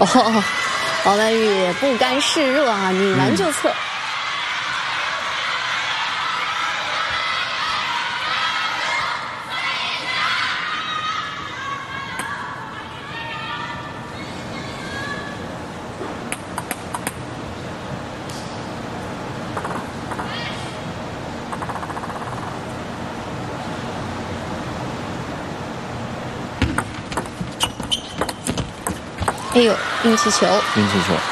哦，王曼玉不甘示弱啊，拧完就测。哎呦，运气球！ 运气球。